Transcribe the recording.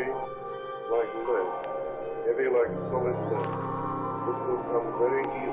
heavy like lead, heavy like solid lead. This will come very easily.